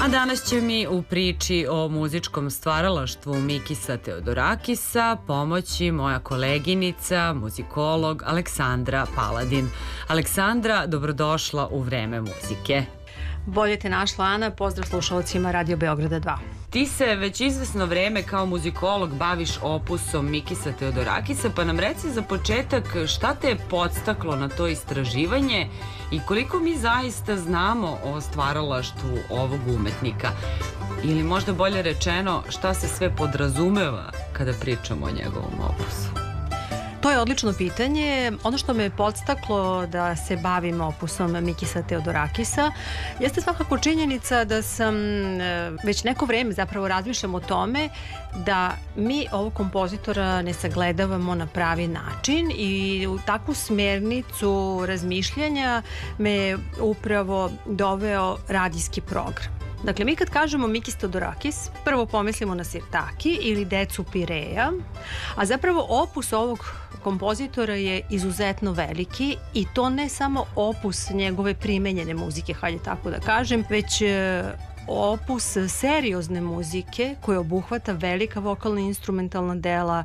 A danas će mi u priči o muzičkom stvaralaštvu Mikisa Teodorakisa pomoći moja koleginica, muzikolog Aleksandra Paladin. Aleksandra, dobrodošla u Vreme muzike. Bolje te našla, Ana. Pozdrav slušalcima Radio Beograda 2. Ti se već izvesno vreme kao muzikolog baviš opusom Mikisa Teodorakisa, pa nam reci za početak šta te je podstaklo na to istraživanje i koliko mi zaista znamo o stvaralaštvu ovog umetnika. Ili možda bolje rečeno, šta se sve podrazumeva kada pričamo o njegovom opusu? To je odlično pitanje. Ono što me je podstaklo da se bavim opusom Mikisa Teodorakisa jeste svakako činjenica da sam već neko vreme zapravo razmišljam o tome da mi ovog kompozitora ne sagledavamo na pravi način i u takvu smernicu razmišljanja me je upravo doveo radijski program. Dakle, mi kad kažemo Mikis Teodorakis, prvo pomislimo na Sirtaki ili Decu Pireja, a zapravo opus ovog kompozitora je izuzetno veliki i to ne samo opus njegove primenjene muzike, hajde tako da kažem, već opus seriozne muzike koja obuhvata velika vokalna i instrumentalna dela,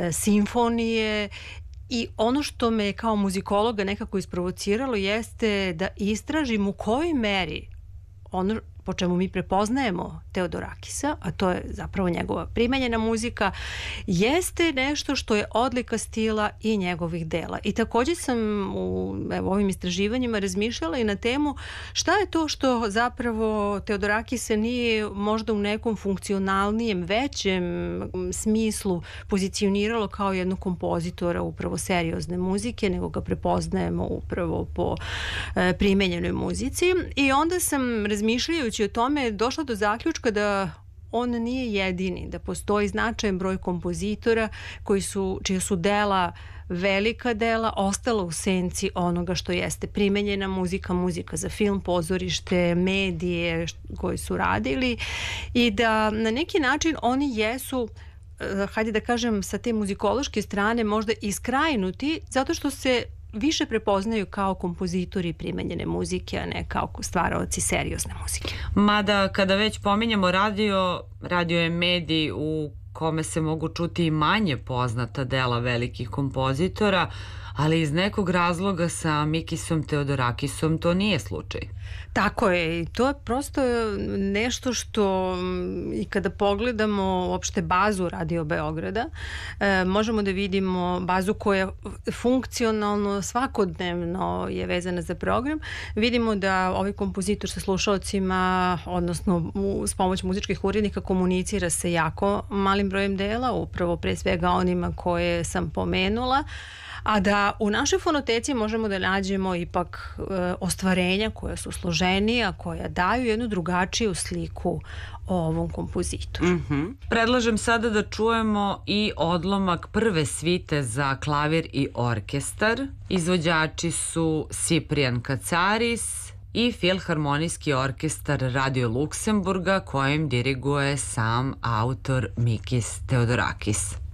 simfonije. I ono što me kao muzikologa nekako isprovociralo jeste da istražim u kojoj meri ono po čemu mi prepoznajemo Teodorakisa, a to je zapravo njegova primenjena muzika, jeste nešto što je odlika stila i njegovih dela. I također sam u ovim istraživanjima razmišljala i na temu šta je to što zapravo Teodorakisa nije možda u nekom funkcionalnijem, većem smislu pozicioniralo kao jednog kompozitora upravo seriozne muzike, nego ga prepoznajemo upravo po primenjenoj muzici. I onda sam razmišljajući o tome došla do zaključka da on nije jedini, da postoji značajan broj kompozitora čija su dela, velika dela, ostala u senci onoga što jeste primenjena muzika, muzika za film, pozorište, medije koji su radili i da na neki način oni jesu, hajde da kažem sa te muzikološke strane, možda iskrajnuti zato što se više prepoznaju kao kompozitori primenjene muzike, a ne kao stvaraoci seriozne muzike. Mada kada već pominjemo radio je medij u kome se mogu čuti i manje poznata dela velikih kompozitora, ali iz nekog razloga sa Mikisom Teodorakisom to nije slučaj. Tako je, i to je prosto nešto što i kada pogledamo uopšte bazu Radio Beograda, možemo da vidimo bazu koja funkcionalno, svakodnevno je vezana za program. Vidimo da ovaj kompozitor sa slušalcima, odnosno s pomoć muzičkih urednika, komunicira sa jako malim brojem dela, upravo pre svega onima koje sam pomenula, a da u našoj fonoteci možemo da nađemo ipak ostvarenja koja su složenija, koja daju jednu drugačiju sliku o ovom kompozitoru. Predlažem sada da čujemo i odlomak prve svite za klavir i orkestar. Izvođači su Ciprian Katsaris i Filharmonijski orkestar Radio Luksemburga, kojim diriguje sam autor Mikis Teodorakis.